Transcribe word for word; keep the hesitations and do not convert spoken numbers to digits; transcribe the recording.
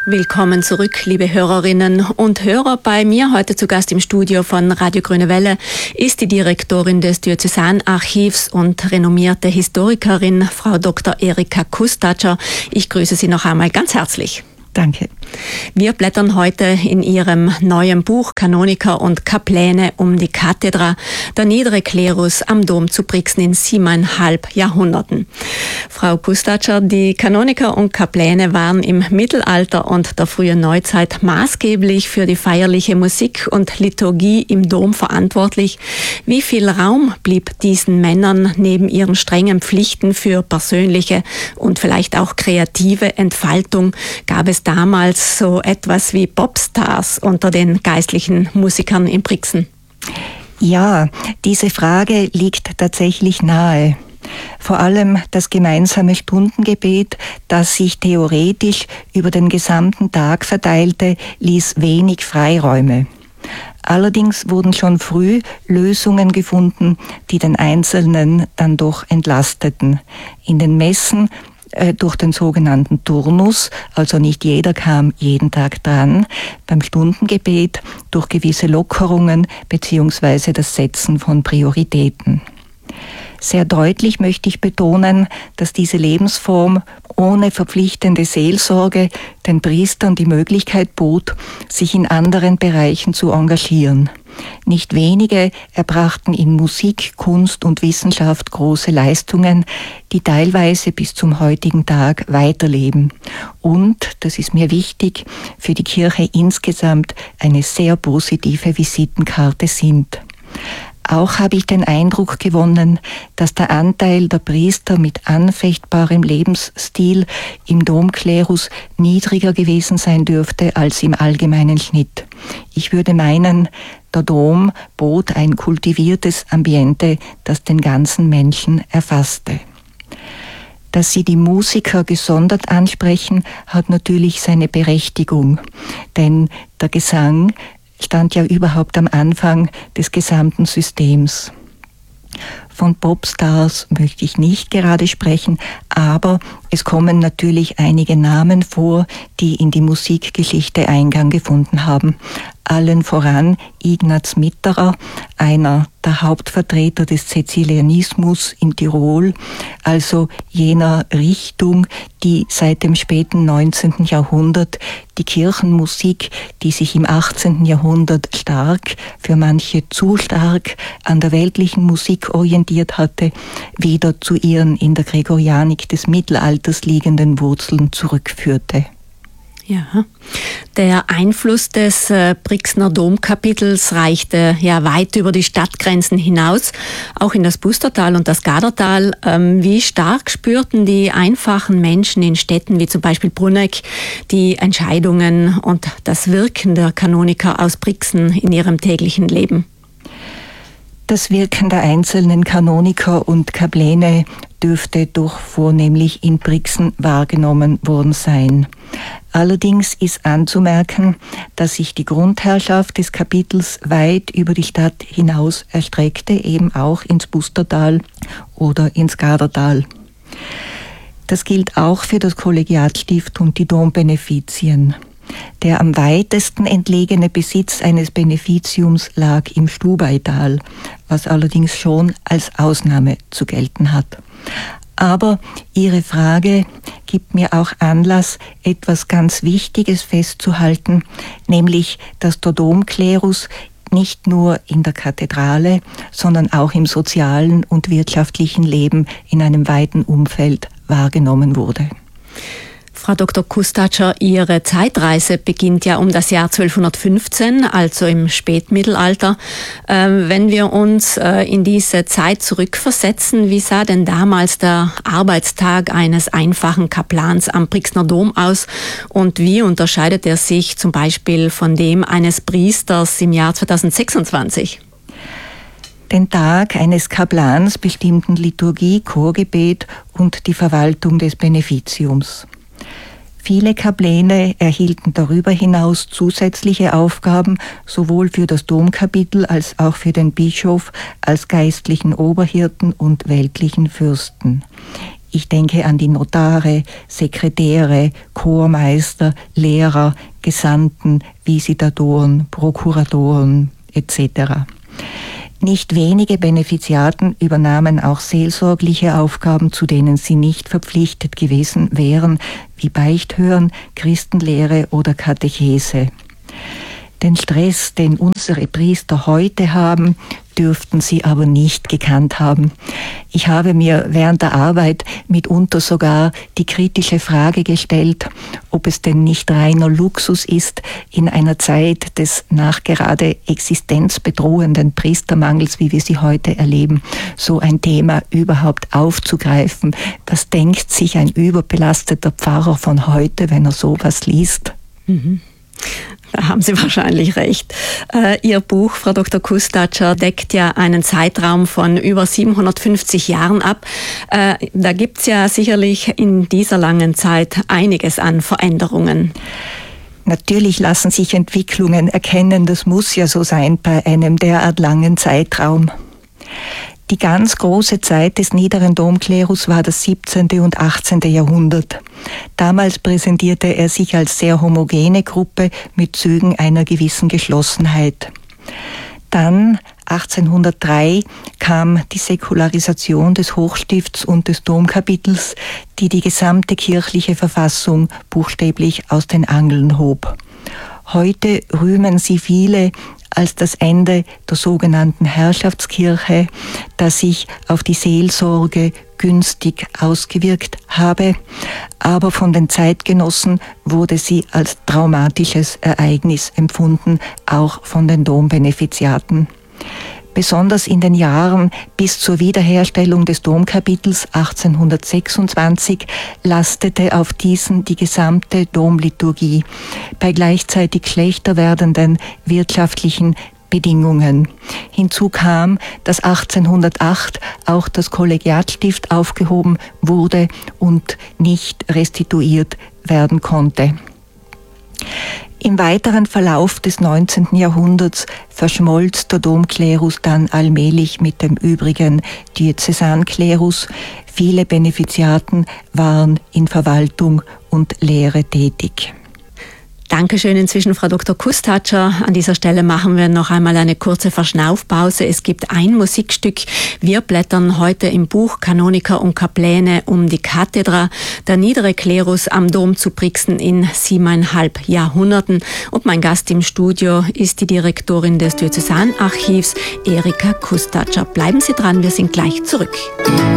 Willkommen zurück, liebe Hörerinnen und Hörer. Bei mir heute zu Gast im Studio von Radio Grüne Welle ist die Direktorin des Diözesanarchivs und renommierte Historikerin, Frau Doktor Erika Kustatscher. Ich grüße Sie noch einmal ganz herzlich. Danke. Wir blättern heute in Ihrem neuen Buch Kanoniker und Kapläne um die Kathedra, der niedere Klerus am Dom zu Brixen in siebeneinhalb Jahrhunderten. Frau Kustatscher, die Kanoniker und Kapläne waren im Mittelalter und der frühen Neuzeit maßgeblich für die feierliche Musik und Liturgie im Dom verantwortlich. Wie viel Raum blieb diesen Männern neben ihren strengen Pflichten für persönliche und vielleicht auch kreative Entfaltung? Gab es damals so etwas wie Popstars unter den geistlichen Musikern in Brixen? Ja, diese Frage liegt tatsächlich nahe. Vor allem das gemeinsame Stundengebet, das sich theoretisch über den gesamten Tag verteilte, ließ wenig Freiräume. Allerdings wurden schon früh Lösungen gefunden, die den Einzelnen dann doch entlasteten. In den Messen durch den sogenannten Turnus, also nicht jeder kam jeden Tag dran, beim Stundengebet durch gewisse Lockerungen beziehungsweise das Setzen von Prioritäten. Sehr deutlich möchte ich betonen, dass diese Lebensform ohne verpflichtende Seelsorge den Priestern die Möglichkeit bot, sich in anderen Bereichen zu engagieren. Nicht wenige erbrachten in Musik, Kunst und Wissenschaft große Leistungen, die teilweise bis zum heutigen Tag weiterleben und, das ist mir wichtig, für die Kirche insgesamt eine sehr positive Visitenkarte sind. Auch habe ich den Eindruck gewonnen, dass der Anteil der Priester mit anfechtbarem Lebensstil im Domklerus niedriger gewesen sein dürfte als im allgemeinen Schnitt. Ich würde meinen, der Dom bot ein kultiviertes Ambiente, das den ganzen Menschen erfasste. Dass Sie die Musiker gesondert ansprechen, hat natürlich seine Berechtigung, denn der Gesang stand ja überhaupt am Anfang des gesamten Systems. Von Popstars möchte ich nicht gerade sprechen, aber es kommen natürlich einige Namen vor, die in die Musikgeschichte Eingang gefunden haben. Allen voran Ignaz Mitterer, einer der Hauptvertreter des Cäcilianismus in Tirol, also jener Richtung, die seit dem späten neunzehnten Jahrhundert die Kirchenmusik, die sich im achtzehnten Jahrhundert stark, für manche zu stark an der weltlichen Musik orientiert hatte, wieder zu ihren in der Gregorianik des Mittelalters liegenden Wurzeln zurückführte. Ja, der Einfluss des äh, Brixener Domkapitels reichte ja weit über die Stadtgrenzen hinaus, auch in das Pustertal und das Gadertal. Ähm, wie stark spürten die einfachen Menschen in Städten wie zum Beispiel Brunegg die Entscheidungen und das Wirken der Kanoniker aus Brixen in ihrem täglichen Leben? Das Wirken der einzelnen Kanoniker und Kapläne dürfte doch vornehmlich in Brixen wahrgenommen worden sein. Allerdings ist anzumerken, dass sich die Grundherrschaft des Kapitels weit über die Stadt hinaus erstreckte, eben auch ins Pustertal oder ins Gadertal. Das gilt auch für das Kollegiatstift und die Dombenefizien. Der am weitesten entlegene Besitz eines Beneficiums lag im Stubaital, was allerdings schon als Ausnahme zu gelten hat. Aber Ihre Frage gibt mir auch Anlass, etwas ganz Wichtiges festzuhalten, nämlich, dass der Domklerus nicht nur in der Kathedrale, sondern auch im sozialen und wirtschaftlichen Leben in einem weiten Umfeld wahrgenommen wurde. Frau Doktor Kustatscher, Ihre Zeitreise beginnt ja um das Jahr zwölfhundertfünfzehn, also im Spätmittelalter. Ähm, wenn wir uns äh, in diese Zeit zurückversetzen, wie sah denn damals der Arbeitstag eines einfachen Kaplans am Brixener Dom aus und wie unterscheidet er sich zum Beispiel von dem eines Priesters im Jahr zweitausendsechsundzwanzig? Den Tag eines Kaplans bestimmten Liturgie, Chorgebet und die Verwaltung des Beneficiums. Viele Kapläne erhielten darüber hinaus zusätzliche Aufgaben, sowohl für das Domkapitel als auch für den Bischof als geistlichen Oberhirten und weltlichen Fürsten. Ich denke an die Notare, Sekretäre, Chormeister, Lehrer, Gesandten, Visitatoren, Prokuratoren et cetera. Nicht wenige Benefiziaten übernahmen auch seelsorgliche Aufgaben, zu denen sie nicht verpflichtet gewesen wären, wie Beichthören, Christenlehre oder Katechese. Den Stress, den unsere Priester heute haben, dürften sie aber nicht gekannt haben. Ich habe mir während der Arbeit mitunter sogar die kritische Frage gestellt, ob es denn nicht reiner Luxus ist, in einer Zeit des nachgerade existenzbedrohenden Priestermangels, wie wir sie heute erleben, so ein Thema überhaupt aufzugreifen. Was denkt sich ein überbelasteter Pfarrer von heute, wenn er sowas liest? Mhm. Da haben Sie wahrscheinlich recht. Äh, Ihr Buch, Frau Doktor Kustatscher, deckt ja einen Zeitraum von über siebenhundertfünfzig Jahren ab. Äh, da gibt's ja sicherlich in dieser langen Zeit einiges an Veränderungen. Natürlich lassen sich Entwicklungen erkennen, das muss ja so sein bei einem derart langen Zeitraum. Die ganz große Zeit des niederen Domklerus war das siebzehnte und achtzehnte Jahrhundert. Damals präsentierte er sich als sehr homogene Gruppe mit Zügen einer gewissen Geschlossenheit. Dann, achtzehnhundertdrei, kam die Säkularisation des Hochstifts und des Domkapitels, die die gesamte kirchliche Verfassung buchstäblich aus den Angeln hob. Heute rühmen sie viele als das Ende der sogenannten Herrschaftskirche, das sich auf die Seelsorge günstig ausgewirkt habe, aber von den Zeitgenossen wurde sie als traumatisches Ereignis empfunden, auch von den Dombenefiziaten. Besonders in den Jahren bis zur Wiederherstellung des Domkapitels achtzehnhundertsechsundzwanzig lastete auf diesen die gesamte Domliturgie bei gleichzeitig schlechter werdenden wirtschaftlichen Bedingungen. Hinzu kam, dass achtzehnhundertacht auch das Kollegiatstift aufgehoben wurde und nicht restituiert werden konnte. Im weiteren Verlauf des neunzehnten Jahrhunderts verschmolz der Domklerus dann allmählich mit dem übrigen Diözesanklerus. Viele Benefiziaten waren in Verwaltung und Lehre tätig. Dankeschön inzwischen, Frau Doktor Kustatscher. An dieser Stelle machen wir noch einmal eine kurze Verschnaufpause. Es gibt ein Musikstück. Wir blättern heute im Buch Kanoniker und Kapläne um die Kathedra, der niedere Klerus am Dom zu Brixen in siebeneinhalb Jahrhunderten. Und mein Gast im Studio ist die Direktorin des Diözesanarchivs, Erika Kustatscher. Bleiben Sie dran, wir sind gleich zurück.